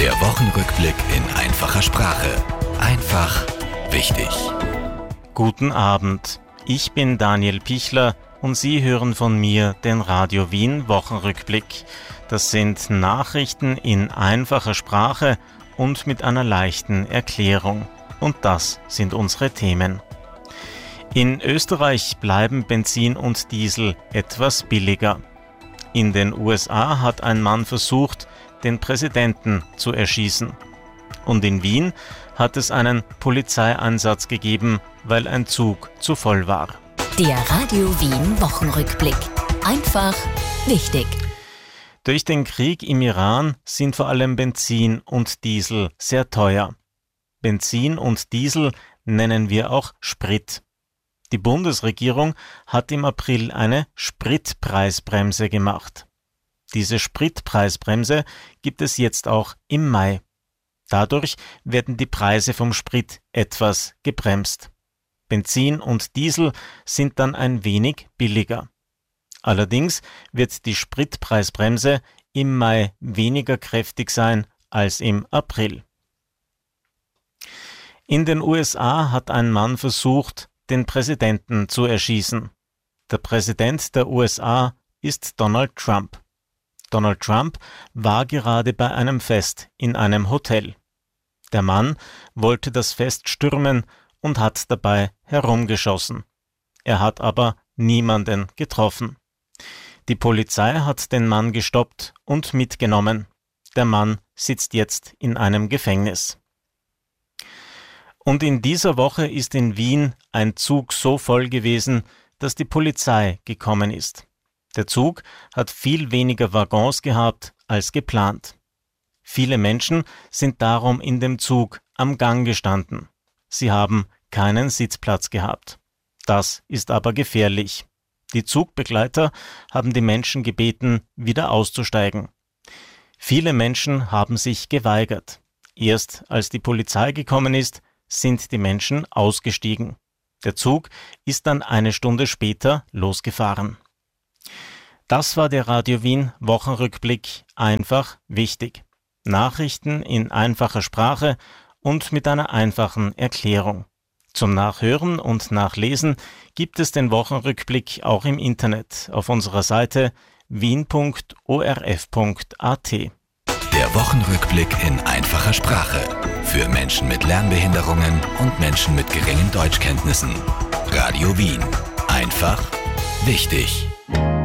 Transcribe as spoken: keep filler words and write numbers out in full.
Der Wochenrückblick in einfacher Sprache. Einfach wichtig. Guten Abend, ich bin Daniel Pichler und Sie hören von mir den Radio Wien Wochenrückblick. Das sind Nachrichten in einfacher Sprache und mit einer leichten Erklärung. Und das sind unsere Themen. In Österreich bleiben Benzin und Diesel etwas billiger. In den U S A hat ein Mann versucht, den Präsidenten zu erschießen. Und in Wien hat es einen Polizeieinsatz gegeben, weil ein Zug zu voll war. Der Radio Wien Wochenrückblick. Einfach wichtig. Durch den Krieg im Iran sind vor allem Benzin und Diesel sehr teuer. Benzin und Diesel nennen wir auch Sprit. Die Bundesregierung hat im April eine Spritpreisbremse gemacht. Diese Spritpreisbremse gibt es jetzt auch im Mai. Dadurch werden die Preise vom Sprit etwas gebremst. Benzin und Diesel sind dann ein wenig billiger. Allerdings wird die Spritpreisbremse im Mai weniger kräftig sein als im April. In den U S A hat ein Mann versucht, den Präsidenten zu erschießen. Der Präsident der U S A ist Donald Trump. Donald Trump war gerade bei einem Fest in einem Hotel. Der Mann wollte das Fest stürmen und hat dabei herumgeschossen. Er hat aber niemanden getroffen. Die Polizei hat den Mann gestoppt und mitgenommen. Der Mann sitzt jetzt in einem Gefängnis. Und in dieser Woche ist in Wien ein Zug so voll gewesen, dass die Polizei gekommen ist. Der Zug hat viel weniger Waggons gehabt als geplant. Viele Menschen sind darum in dem Zug am Gang gestanden. Sie haben keinen Sitzplatz gehabt. Das ist aber gefährlich. Die Zugbegleiter haben die Menschen gebeten, wieder auszusteigen. Viele Menschen haben sich geweigert. Erst als die Polizei gekommen ist, sind die Menschen ausgestiegen. Der Zug ist dann eine Stunde später losgefahren. Das war der Radio Wien Wochenrückblick. Einfach wichtig. Nachrichten in einfacher Sprache und mit einer einfachen Erklärung. Zum Nachhören und Nachlesen gibt es den Wochenrückblick auch im Internet auf unserer Seite wien punkt o r f punkt a t. Der Wochenrückblick in einfacher Sprache. Für Menschen mit Lernbehinderungen und Menschen mit geringen Deutschkenntnissen. Radio Wien. Einfach wichtig.